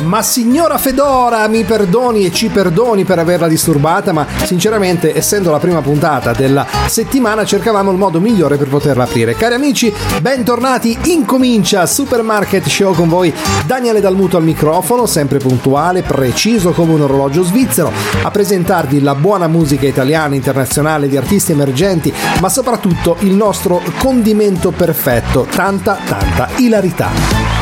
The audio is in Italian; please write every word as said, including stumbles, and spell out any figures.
Ma signora Fedora, mi perdoni e ci perdoni per averla disturbata, ma sinceramente, essendo la prima puntata della settimana, cercavamo il modo migliore per poterla aprire. Cari amici, bentornati, incomincia Supermarket Show con voi Daniele Dalmuto al microfono, sempre puntuale, preciso come un orologio svizzero, a presentarvi la buona musica italiana, internazionale, di artisti emergenti, ma soprattutto il nostro condimento perfetto, tanta tanta ilarità.